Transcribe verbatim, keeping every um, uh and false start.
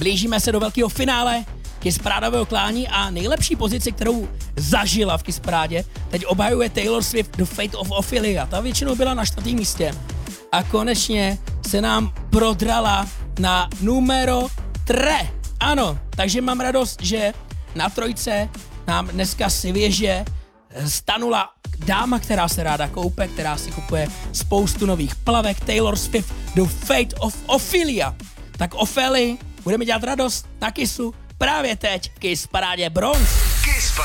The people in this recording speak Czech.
blížíme se do velkého finále Kiss Parádového klání a nejlepší pozici, kterou zažila v Kiss Parádě, teď obhajuje Taylor Swift The Fate of Ophelia. Ta většinou byla na čtvrtém místě a konečně se nám prodrala na numero tre. Ano, takže mám radost, že na trojce nám dneska si věže stanula dáma, která se ráda koupe, která si kupuje spoustu nových plavek, Taylor Swift The Fate of Ophelia. Tak Ofeli, budeme dělat radost na Kissu právě teď v Kiss Parádě Bronx. Kiss